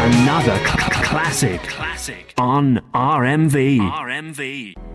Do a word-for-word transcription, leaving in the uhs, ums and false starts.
Another cl- classic, classic on R M V. R M V.